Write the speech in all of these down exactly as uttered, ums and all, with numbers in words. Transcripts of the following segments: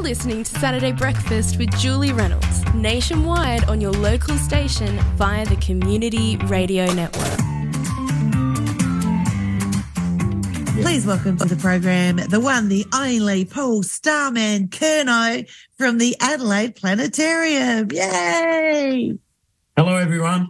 listening to Saturday Breakfast with Julie Reynolds, nationwide on your local station via the Community Radio Network. Please welcome to the program the one, the only Paul Starman Curnow from the Adelaide Planetarium. Yay! Hello, everyone.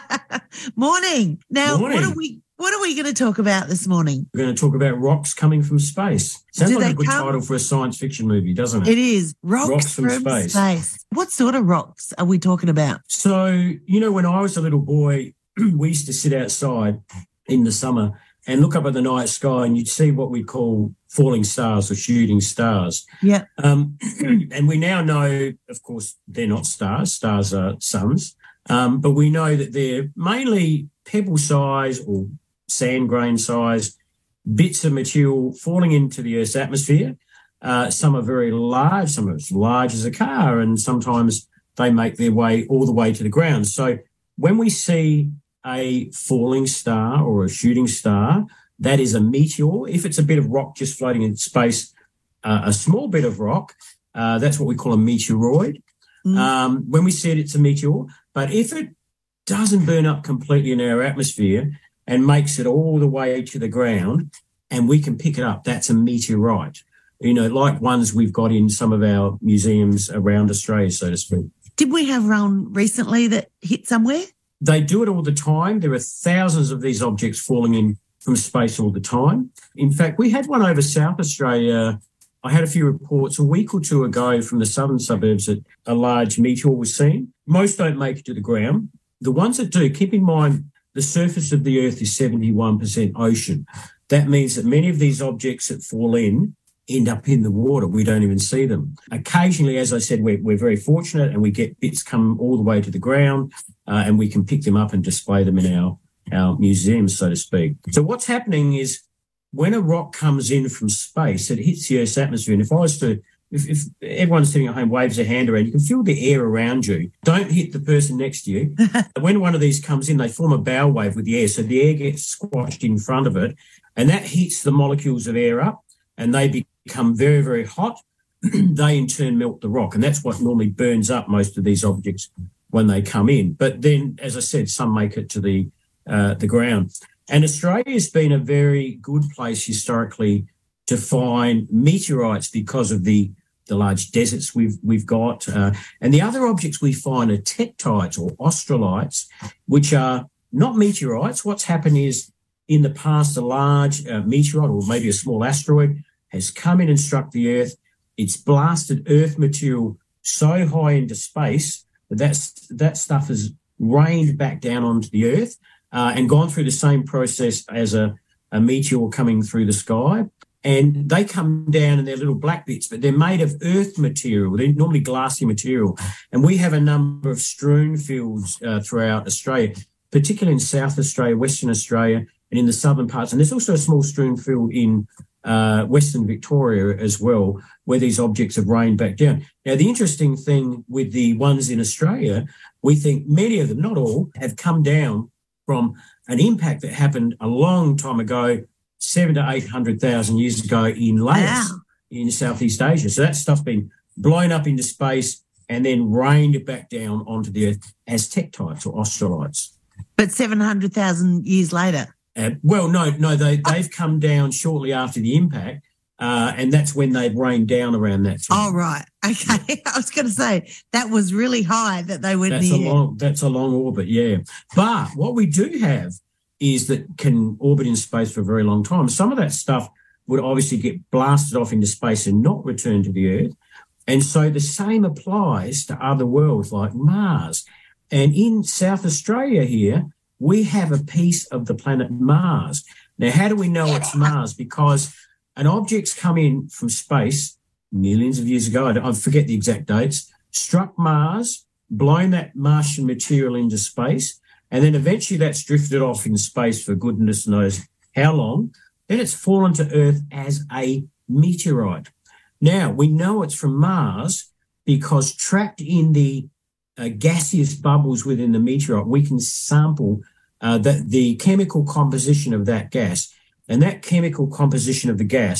Morning. Now, Morning. what are we what are we going to talk about this morning? We're going to talk about rocks coming from space. Sounds Do like they a good come? title for a science fiction movie, doesn't it? It is. Rocks, Rocks from from, space. space. What sort of rocks are we talking about? So, you know, when I was a little boy, we used to sit outside in the summer and look up at the night sky and you'd see what we call falling stars or shooting stars. Yeah. Um, and we now know, of course, they're not stars. Stars are suns. Um, but we know that they're mainly pebble size or sand grain size bits of material falling into the Earth's atmosphere. Uh, some are very large, some are as large as a car, and sometimes they make their way all the way to the ground. So when we see a falling star or a shooting star, that is a meteor. If it's a bit of rock just floating in space, uh, a small bit of rock, uh, that's what we call a meteoroid. Mm. Um, when we see it, it's a meteor. But if it doesn't burn up completely in our atmosphere and makes it all the way to the ground and we can pick it up, that's a meteorite. You know, like ones we've got in some of our museums around Australia, so to speak. Did we have one recently that hit somewhere? They do it all the time. There are thousands of these objects falling in from space all the time. In fact, we had one over South Australia. I had a few reports a week or two ago from the southern suburbs that a large meteor was seen. Most don't make it to the ground. The ones that do, keep in mind, the surface of the Earth is seventy-one percent ocean. That means that many of these objects that fall in end up in the water. We don't even see them. Occasionally, as I said, we're, we're very fortunate and we get bits come all the way to the ground uh, and we can pick them up and display them in our, our museums, so to speak. So what's happening is when a rock comes in from space, it hits the Earth's atmosphere. And if I was to, if, if everyone sitting at home waves a hand around, you can feel the air around you. Don't hit the person next to you. When one of these comes in, they form a bow wave with the air. So the air gets squashed in front of it and that heats the molecules of air up and they become very, very hot. They in turn melt the rock. And that's what normally burns up most of these objects when they come in. But then, as I said, some make it to the uh, the ground. And Australia's been a very good place historically to find meteorites because of the, the large deserts we've we've got. Uh, and the other objects we find are tektites or australites, which are not meteorites. What's happened is in the past, a large uh, meteorite or maybe a small asteroid has come in and struck the Earth. It's blasted Earth material so high into space that that's, that stuff has rained back down onto the Earth. Uh, and gone through the same process as a, a meteor coming through the sky. And they come down in their little black bits, but they're made of earth material. They're normally glassy material. And we have a number of strewn fields uh, throughout Australia, particularly in South Australia, Western Australia, and in the southern parts. And there's also a small strewn field in uh, Western Victoria as well, where these objects have rained back down. Now, the interesting thing with the ones in Australia, we think many of them, not all, have come down from an impact that happened a long time ago, seven to eight hundred thousand years ago in Laos, Wow. in Southeast Asia. So that stuff's been blown up into space and then rained back down onto the Earth as tektites or australites. But seven hundred thousand years later. Uh, well, no, no, they they've come down shortly after the impact, uh, and that's when they've rained down around that time. Oh, right. Okay. I was going to say that was really high that they went That's in a the air. long, that's a long orbit, yeah. But what we do have is that can orbit in space for a very long time. Some of that stuff would obviously get blasted off into space and not return to the Earth. And so the same applies to other worlds like Mars. And in South Australia here, we have a piece of the planet Mars. Now, how do we know it's Mars? Because an object's come in from space millions of years ago, I forget the exact dates, struck Mars, blown that Martian material into space, and then eventually that's drifted off in space for goodness knows how long. Then it's fallen to Earth as a meteorite. Now, we know it's from Mars because trapped in the uh, gaseous bubbles within the meteorite, we can sample uh, the, the chemical composition of that gas. And that chemical composition of the gas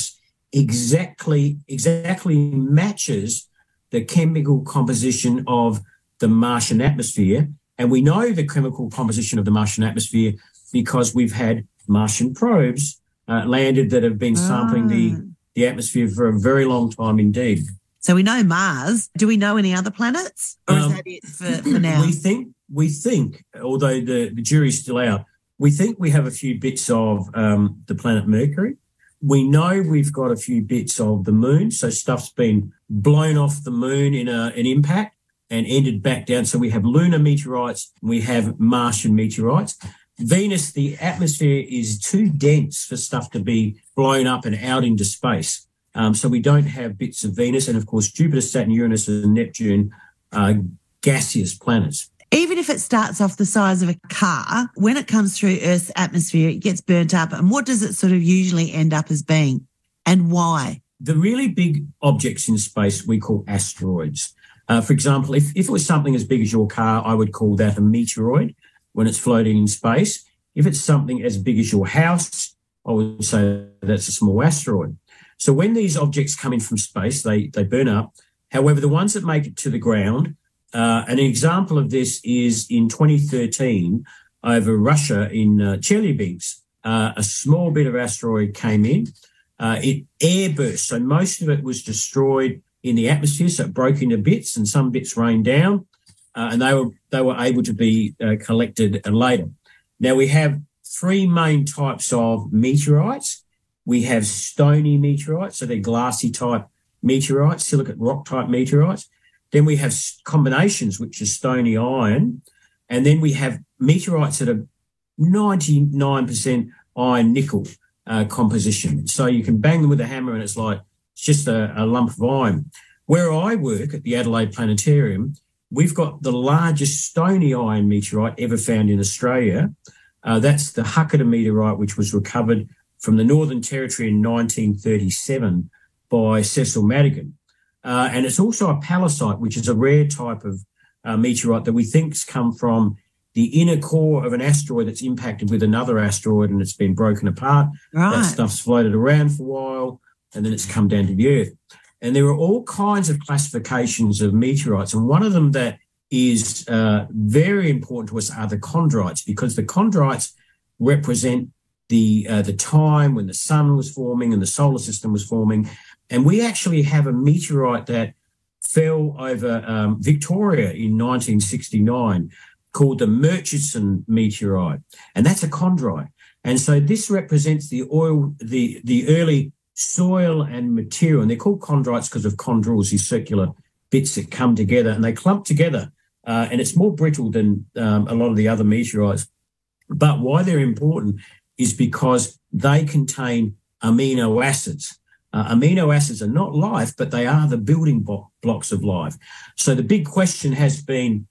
exactly exactly matches the chemical composition of the Martian atmosphere. And we know the chemical composition of the Martian atmosphere because we've had Martian probes uh, landed that have been sampling oh. the, the atmosphere for a very long time indeed. So we know Mars. Do we know any other planets? Or um, is that it for, for now? We think, we think, although the, the jury's still out, we think we have a few bits of um, the planet Mercury. We know we've got a few bits of the moon. So stuff's been blown off the moon in a, an impact and ended back down. So we have lunar meteorites, we have Martian meteorites. Venus, the atmosphere is too dense for stuff to be blown up and out into space. Um, so we don't have bits of Venus. And, of course, Jupiter, Saturn, Uranus and Neptune are gaseous planets. Even if it starts off the size of a car, when it comes through Earth's atmosphere, it gets burnt up. And what does it sort of usually end up as being and why? The really big objects in space we call asteroids. Uh, for example, if, if it was something as big as your car, I would call that a meteoroid when it's floating in space. If it's something as big as your house, I would say that's a small asteroid. So when these objects come in from space, they, they burn up. However, the ones that make it to the ground, uh, an example of this is in twenty thirteen over Russia in uh, Chelyabinsk, uh, a small bit of asteroid came in. Uh, it airburst, so most of it was destroyed in the atmosphere, so it broke into bits and some bits rained down, uh, and they were they were able to be uh, collected later. Now, we have three main types of meteorites. We have stony meteorites, so they're glassy type meteorites, silicate rock type meteorites. Then we have combinations, which are stony iron, and then we have meteorites that are ninety-nine percent iron nickel uh, composition. So you can bang them with a hammer and it's like it's just a, a lump of iron. Where I work at the Adelaide Planetarium, we've got the largest stony iron meteorite ever found in Australia. Uh, that's the Huckata meteorite, which was recovered from the Northern Territory in nineteen thirty-seven by Cecil Madigan. Uh, and it's also a palisite, which is a rare type of uh, meteorite that we think's come from the inner core of an asteroid that's impacted with another asteroid and it's been broken apart. Right. That stuff's floated around for a while and then it's come down to the Earth. And there are all kinds of classifications of meteorites, and one of them that is uh, very important to us are the chondrites, because the chondrites represent the uh, the time when the sun was forming and the solar system was forming. And we actually have a meteorite that fell over um, Victoria in nineteen sixty-nine called the Murchison meteorite, and that's a chondrite. And so this represents the oil, the the early soil and material, and they're called chondrites because of chondrules, these circular bits that come together, and they clump together, uh, and it's more brittle than um, a lot of the other meteorites. But why they're important is because they contain amino acids. Uh, amino acids are not life, but they are the building bo- blocks of life. So the big question has been,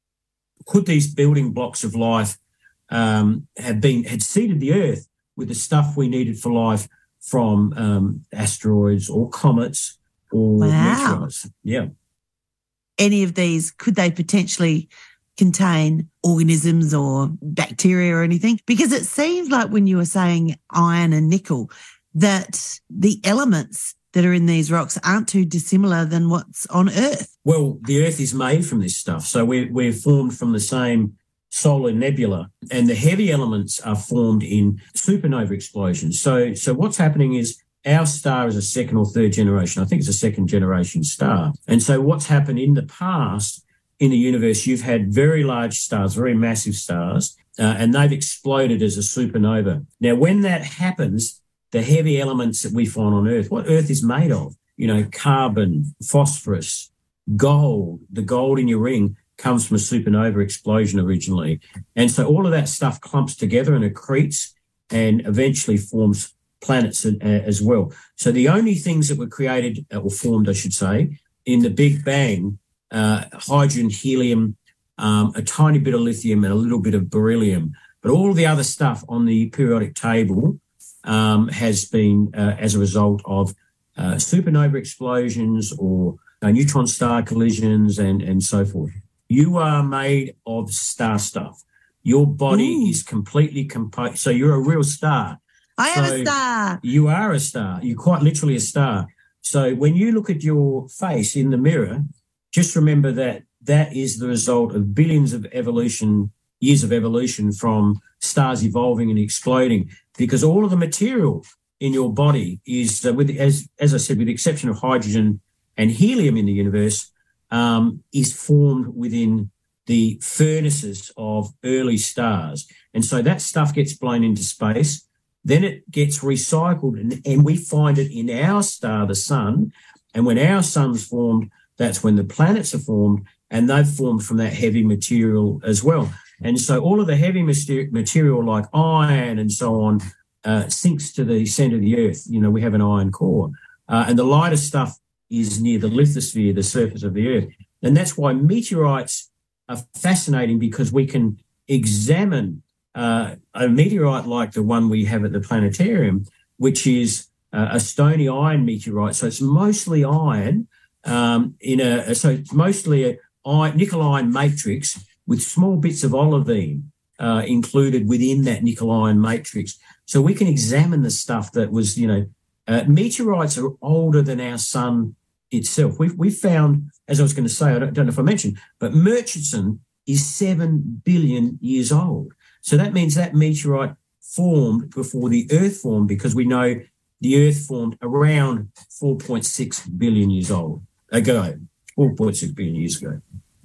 could these building blocks of life um, have been had seeded the Earth with the stuff we needed for life from um, asteroids or comets or wow. meteorites? Yeah. Any of these, could they potentially contain organisms or bacteria or anything? Because it seems like when you were saying iron and nickel, that the elements that are in these rocks aren't too dissimilar than what's on Earth. Well, the Earth is made from this stuff. So we're, we're formed from the same solar nebula, and the heavy elements are formed in supernova explosions. So, so what's happening is our star is a second or third generation. I think it's a second generation star. And so what's happened in the past in the universe, you've had very large stars, very massive stars, uh, and they've exploded as a supernova. Now, when that happens, the heavy elements that we find on Earth, what Earth is made of, you know, carbon, phosphorus, gold, the gold in your ring comes from a supernova explosion originally. And so all of that stuff clumps together and accretes and eventually forms planets as well. So the only things that were created, or formed, I should say, in the Big Bang, uh, hydrogen, helium, um, a tiny bit of lithium and a little bit of beryllium. But all the other stuff on the periodic table Um, has been uh, as a result of uh, supernova explosions or uh, neutron star collisions and, and so forth. You are made of star stuff. Your body Ooh. is completely composed. So you're a real star. I am So a star. You are a star. You're quite literally a star. So when you look at your face in the mirror, just remember that that is the result of billions of evolution, years of evolution from stars evolving and exploding, because all of the material in your body is, uh, with as as I said, with the exception of hydrogen and helium in the universe, um, is formed within the furnaces of early stars. And so that stuff gets blown into space. Then it gets recycled, and, and we find it in our star, the sun. And when our sun's formed, that's when the planets are formed, and they've formed from that heavy material as well. And so all of the heavy material like iron and so on uh, sinks to the centre of the Earth. You know, we have an iron core. Uh, and the lighter stuff is near the lithosphere, the surface of the Earth. And that's why meteorites are fascinating, because we can examine uh, a meteorite like the one we have at the planetarium, which is uh, a stony iron meteorite. So it's mostly iron um, in a, so it's mostly a iron, nickel iron matrix with small bits of olivine uh, included within that nickel iron matrix. So we can examine the stuff that was, you know, uh, meteorites are older than our sun itself. We've, we found, as I was going to say, I don't, don't know if I mentioned, but Murchison is seven billion years old. So that means that meteorite formed before the Earth formed, because we know the Earth formed around four point six billion years old ago, four point six billion years ago.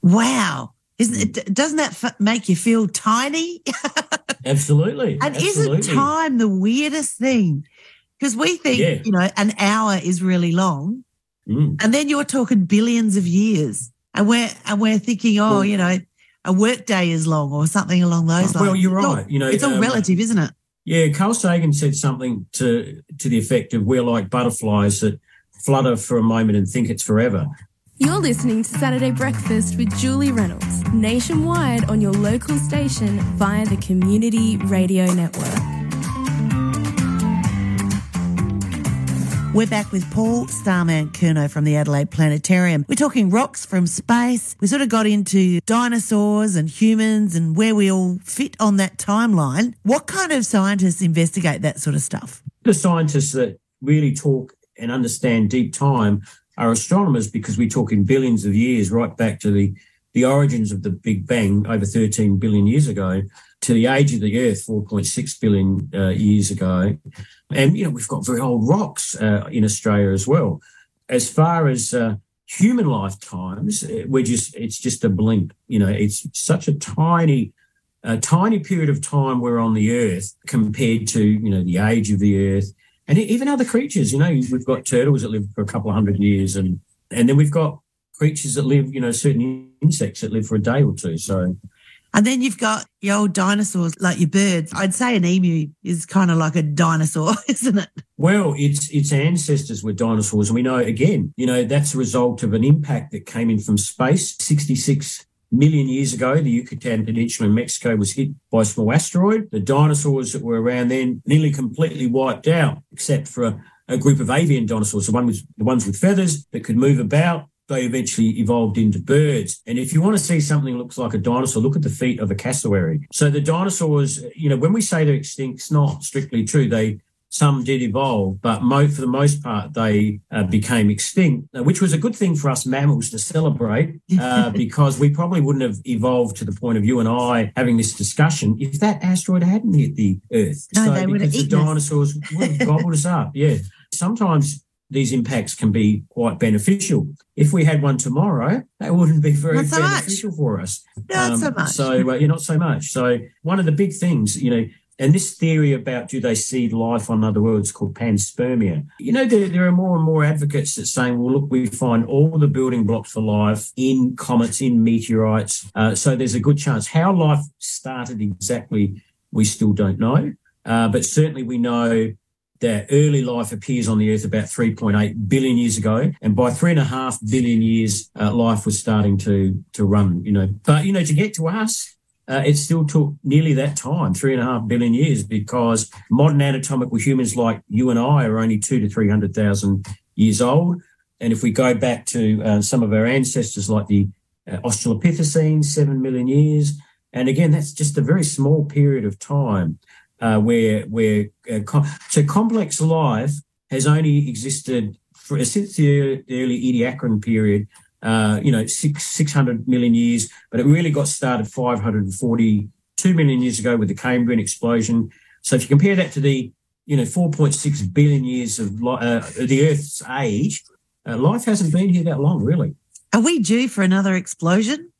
Wow. Isn't it, doesn't that f- make you feel tiny? Absolutely. And absolutely. Isn't time the weirdest thing? Because we think, yeah. you know, an hour is really long. Mm. And then you're talking billions of years. And we're and we're thinking, oh, well, you know, a work day is long or something along those lines. Well, you're it's right. All, you know, it's all um, relative, isn't it? Yeah, Carl Sagan said something to to the effect of, we're like butterflies that flutter for a moment and think it's forever. You're listening to Saturday Breakfast with Julie Reynolds, nationwide on your local station via the Community Radio Network. We're back with Paul Starman-Curnow from the Adelaide Planetarium. We're talking rocks from space. We sort of got into dinosaurs and humans and where we all fit on that timeline. What kind of scientists investigate that sort of stuff? The scientists that really talk and understand deep time are astronomers, because we talk in billions of years, right back to the, the origins of the Big Bang over thirteen billion years ago, to the age of the Earth four point six billion uh, years ago. And, you know, we've got very old rocks uh, in Australia as well. As far as uh, human lifetimes, we're just, it's just a blink. You know, it's such a tiny, a tiny period of time we're on the Earth compared to, you know, the age of the Earth. And even other creatures, you know, we've got turtles that live for a couple of hundred years, and, and then we've got creatures that live, you know, certain insects that live for a day or two. So, and then you've got your old dinosaurs, like your birds. I'd say an emu is kind of like a dinosaur, isn't it? Well, its its ancestors were dinosaurs. And we know, again, you know, that's a result of an impact that came in from space. sixty-six million years ago, the Yucatan Peninsula in Mexico was hit by a small asteroid. The dinosaurs that were around then nearly completely wiped out, except for a, a group of avian dinosaurs, the, one with, the ones with feathers that could move about. They eventually evolved into birds. And if you want to see something that looks like a dinosaur, look at the feet of a cassowary. So the dinosaurs, you know, when we say they're extinct, it's not strictly true. They Some did evolve, but mo- for the most part, they uh, became extinct, which was a good thing for us mammals to celebrate uh, because we probably wouldn't have evolved to the point of you and I having this discussion if that asteroid hadn't hit the Earth. No, so they would have because the eaten us. dinosaurs would have gobbled us up, yeah. Sometimes these impacts can be quite beneficial. If we had one tomorrow, that wouldn't be very Not so beneficial much. for us. Not Um, so much. So, uh, yeah, not so much. So one of the big things, you know, and this theory about do they seed life on other worlds called panspermia. You know, there, there are more and more advocates that saying, well, look, we find all the building blocks for life in comets, in meteorites. Uh, so there's a good chance. How life started exactly, we still don't know. Uh, but certainly we know that early life appears on the Earth about three point eight billion years ago. And by three and a half billion years, uh, life was starting to, to run, you know. But, you know, to get to us, Uh, it still took nearly that time, three and a half billion years, because modern anatomical humans like you and I are only two to three hundred thousand years old. And if we go back to uh, some of our ancestors like the uh, Australopithecines, seven million years. And again, that's just a very small period of time. uh, where where uh, com- so complex life has only existed for, since the early Ediacaran period. Uh, you know, six six hundred million years, but it really got started five hundred forty-two million years ago with the Cambrian explosion. So if you compare that to the you know four point six billion years of li- uh, the Earth's age, uh, life hasn't been here that long, really. Are we due for another explosion?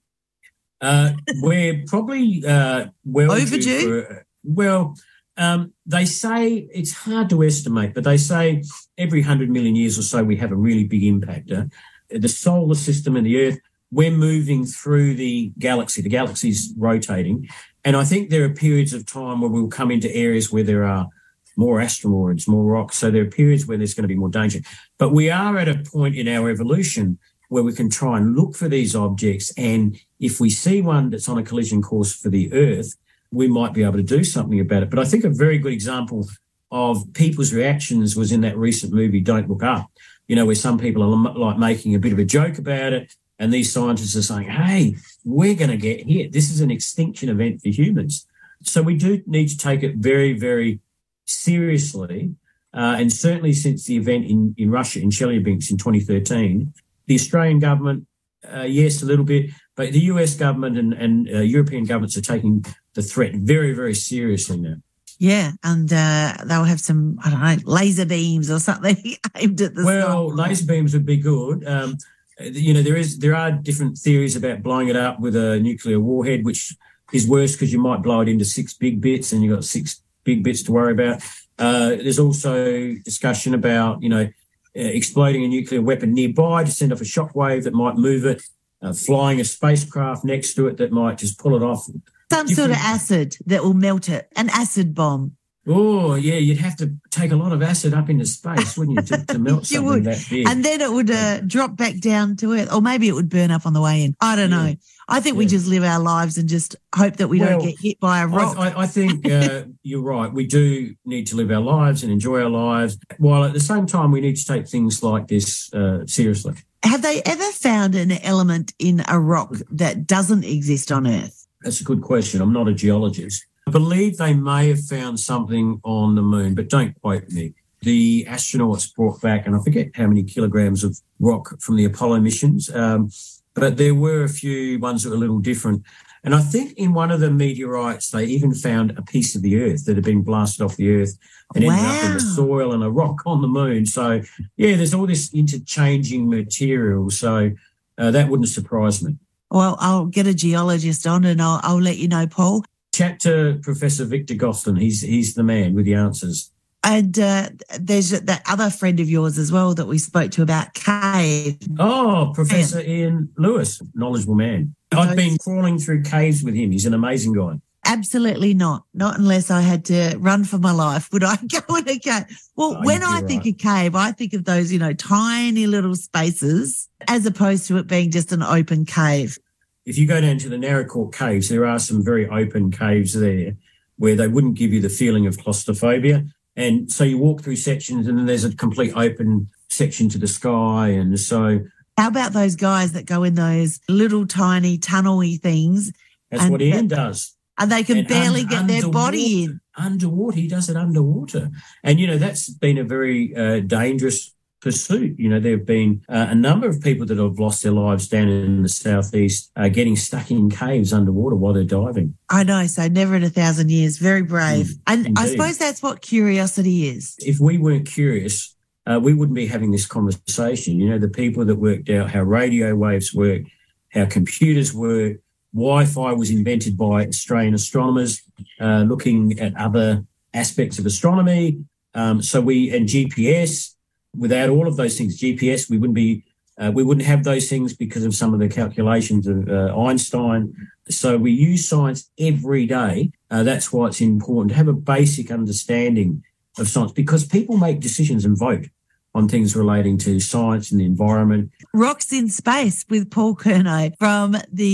Uh, we're probably uh, well overdue. For, well, um, they say it's hard to estimate, but they say every hundred million years or so we have a really big impact. Uh, the solar system and the Earth, we're moving through the galaxy. The galaxy's rotating, and I think there are periods of time where we'll come into areas where there are more asteroids, more rocks. So there are periods where there's going to be more danger. But we are at a point in our evolution where we can try and look for these objects, and if we see one that's on a collision course for the Earth, we might be able to do something about it. But I think a very good example of people's reactions was in that recent movie, Don't Look Up, you know, where some people are like making a bit of a joke about it, and these scientists are saying, hey, we're going to get hit. This is an extinction event for humans. So we do need to take it very, very seriously. Uh, and certainly since the event in, in Russia, in Chelyabinsk in twenty thirteen, the Australian government, uh, yes, a little bit, but the U S government and, and uh, European governments are taking the threat very, very seriously now. Yeah, and uh, they'll have some, I don't know, laser beams or something aimed at the Well, sky. Laser beams would be good. Um, you know, there is there are different theories about blowing it up with a nuclear warhead, which is worse because you might blow it into six big bits and you've got six big bits to worry about. Uh, there's also discussion about, you know, Uh, exploding a nuclear weapon nearby to send off a shockwave that might move it, uh, flying a spacecraft next to it that might just pull it off. Some Different... sort of acid that will melt it, an acid bomb. Oh, yeah, you'd have to take a lot of acid up into space, wouldn't you, to, to melt something would. that big. And then it would uh, drop back down to Earth, or maybe it would burn up on the way in. I don't Yeah. know. I think Yeah. we just live our lives and just hope that we Well, don't get hit by a rock. I, I, I think uh, you're right. We do need to live our lives and enjoy our lives, while at the same time we need to take things like this uh, seriously. Have they ever found an element in a rock that doesn't exist on Earth? That's a good question. I'm not a geologist. I believe they may have found something on the moon, but don't quote me. The astronauts brought back, and I forget how many kilograms of rock from the Apollo missions, um, but there were a few ones that were a little different. And I think in one of the meteorites, they even found a piece of the Earth that had been blasted off the Earth and Wow. ended up in the soil and a rock on the moon. So, yeah, there's all this interchanging material. So uh, that wouldn't surprise me. Well, I'll get a geologist on and I'll, I'll let you know, Paul. Chat to Professor Victor Gostin. He's he's the man with the answers. And uh, there's that other friend of yours as well that we spoke to about cave. Oh, Professor Ian Lewis, knowledgeable man. I've been crawling through caves with him. He's an amazing guy. Absolutely not. Not unless I had to run for my life would I go in a cave. Well, Oh, when you're I think right. of cave, I think of those, you know, tiny little spaces as opposed to it being just an open cave. If you go down to the Naracoorte Caves, there are some very open caves there where they wouldn't give you the feeling of claustrophobia. And so you walk through sections and then there's a complete open section to the sky. And so How about those guys that go in those little tiny tunnel-y things that's And what Ian that- does. and they can And barely un- get their underwater- body in? Underwater, he does it underwater. And, you know, that's been a very uh, dangerous pursuit. You know, there have been uh, a number of people that have lost their lives down in the southeast uh, getting stuck in caves underwater while they're diving. I know, so never in a thousand years. Very brave. Mm, and I indeed. suppose that's what curiosity is. If we weren't curious, uh, we wouldn't be having this conversation. You know, the people that worked out how radio waves work, how computers work, Wi-Fi was invented by Australian astronomers uh, looking at other aspects of astronomy. Um, so we, and G P S, without all of those things, G P S, we wouldn't be, uh, we wouldn't have those things because of some of the calculations of uh, Einstein. So we use science every day. Uh, that's why it's important to have a basic understanding of science, because people make decisions and vote on things relating to science and the environment. Rocks in Space with Paul Curnow from the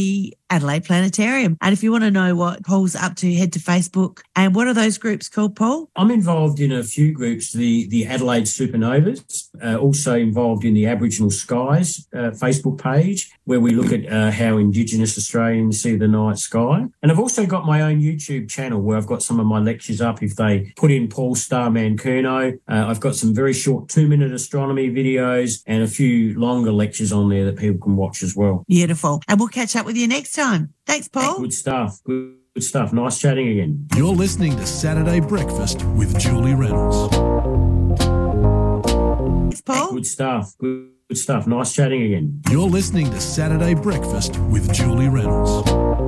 Adelaide Planetarium. And if you want to know what Paul's up to, head to Facebook. And what are those groups called, Paul? I'm involved in a few groups, the, the Adelaide Supernovas, uh, also involved in the Aboriginal Skies uh, Facebook page, where we look at uh, how Indigenous Australians see the night sky. And I've also got my own YouTube channel where I've got some of my lectures up. If they put in Paul Starman Curnow, uh, I've got some very short two-minute astronomy videos and a few longer lectures on there that people can watch as well. Beautiful. And we'll catch up with you next time. Thanks, Paul. Good stuff. Good, good stuff. Nice chatting again. You're listening to Saturday Breakfast with Julie Reynolds. Thanks, Paul. Good stuff. Good, good stuff. Nice chatting again. You're listening to Saturday Breakfast with Julie Reynolds.